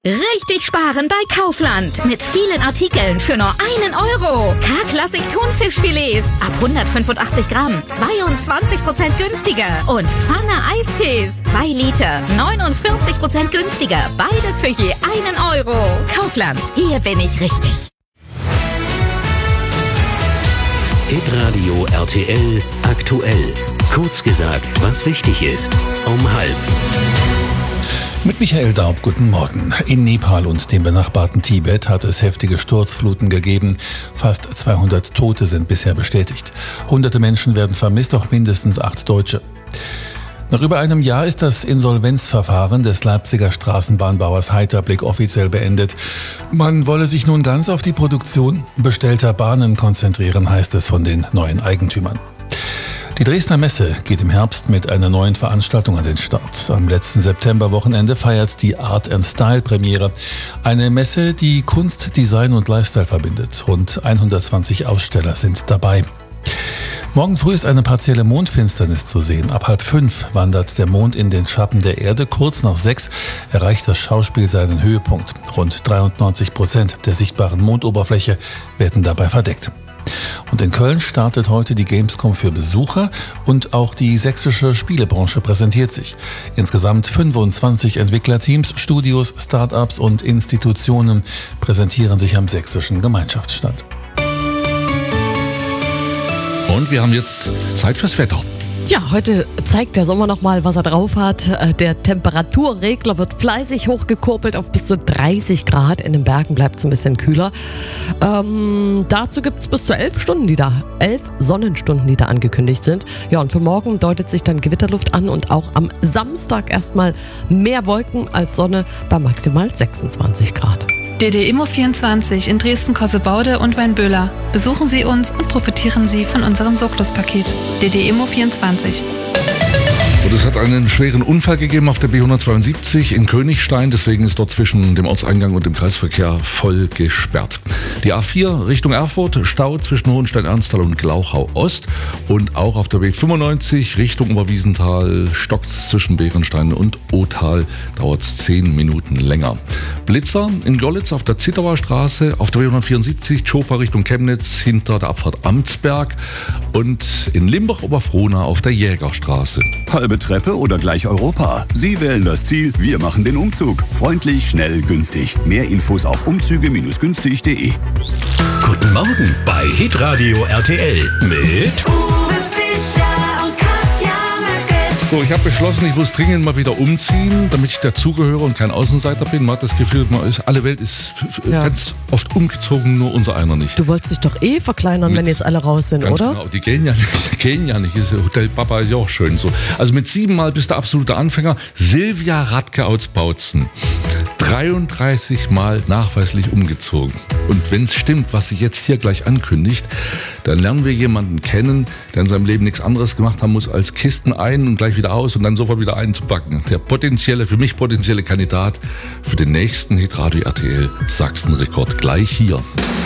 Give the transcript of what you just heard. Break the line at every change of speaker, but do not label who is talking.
Richtig sparen bei Kaufland. Mit vielen Artikeln für nur 1 Euro. K-Klassik Thunfischfilets ab 185 Gramm. 22% günstiger. Und Pfanne Eistees. 2 Liter. 49% günstiger. Beides für je 1 Euro. Kaufland. Hier bin ich richtig.
Hitradio RTL aktuell. Kurz gesagt, was wichtig ist. Um 12:30.
Mit Michael Daub, guten Morgen. In Nepal und dem benachbarten Tibet hat es heftige Sturzfluten gegeben. Fast 200 Tote sind bisher bestätigt. Hunderte Menschen werden vermisst, auch mindestens 8 Deutsche. Nach über einem Jahr ist das Insolvenzverfahren des Leipziger Straßenbahnbauers Heiterblick offiziell beendet. Man wolle sich nun ganz auf die Produktion bestellter Bahnen konzentrieren, heißt es von den neuen Eigentümern. Die Dresdner Messe geht im Herbst mit einer neuen Veranstaltung an den Start. Am letzten Septemberwochenende feiert die Art & Style Premiere. Eine Messe, die Kunst, Design und Lifestyle verbindet. Rund 120 Aussteller sind dabei. Morgen früh ist eine partielle Mondfinsternis zu sehen. Ab 4:30 wandert der Mond in den Schatten der Erde. Kurz nach 6 erreicht das Schauspiel seinen Höhepunkt. Rund 93% der sichtbaren Mondoberfläche werden dabei verdeckt. Und in Köln startet heute die Gamescom für Besucher und auch die sächsische Spielebranche präsentiert sich. Insgesamt 25 Entwicklerteams, Studios, Start-ups und Institutionen präsentieren sich am sächsischen Gemeinschaftsstand.
Und wir haben jetzt Zeit fürs Wetter.
Ja, heute zeigt der Sommer nochmal, was er drauf hat. Der Temperaturregler wird fleißig hochgekurbelt auf bis zu 30 Grad. In den Bergen bleibt es ein bisschen kühler. Dazu gibt es bis zu 11 Sonnenstunden, die da angekündigt sind. Ja, und für morgen deutet sich dann Gewitterluft an und auch am Samstag erstmal mehr Wolken als Sonne bei maximal 26 Grad.
DD Immo24 in Dresden-Kossebaude und Weinböhler. Besuchen Sie uns und profitieren Sie von unserem Sorglos-Paket. DD Immo24.
Und es hat einen schweren Unfall gegeben auf der B172 in Königstein. Deswegen ist dort zwischen dem Ortseingang und dem Kreisverkehr voll gesperrt. Die A4 Richtung Erfurt, Stau zwischen Hohenstein-Ernsthal und Glauchau-Ost. Und auch auf der B95 Richtung Oberwiesenthal stockt es zwischen Bärenstein und Othal. Dauert es 10 Minuten länger. Blitzer in Görlitz auf der Zittauer Straße, auf der B174 Tschoper Richtung Chemnitz hinter der Abfahrt Amtsberg und in Limbach-Oberfrohna auf der Jägerstraße.
Halbe Treppe oder gleich Europa? Sie wählen das Ziel, wir machen den Umzug. Freundlich, schnell, günstig. Mehr Infos auf umzüge-günstig.de.
Guten Morgen bei Hitradio RTL mit
Uwe Fischer und Katja Merkel.
So, ich habe beschlossen, ich muss dringend mal wieder umziehen, damit ich dazugehöre und kein Außenseiter bin. Man hat das Gefühl, alle Welt ist ganz oft umgezogen, nur unser einer nicht.
Du wolltest dich doch verkleinern, wenn jetzt alle raus sind,
ganz
oder?
Genau, die gehen ja nicht. Hotel Papa ist ja auch schön so. Also mit 7 Mal bist du absoluter Anfänger. Silvia Radke aus Bautzen. 33 Mal nachweislich umgezogen. Und wenn es stimmt, was sie jetzt hier gleich ankündigt, dann lernen wir jemanden kennen, der in seinem Leben nichts anderes gemacht haben muss, als Kisten ein und gleich wieder aus und dann sofort wieder einzupacken. Der für mich potenzielle Kandidat für den nächsten Hitradio RTL Sachsen-Rekord gleich hier.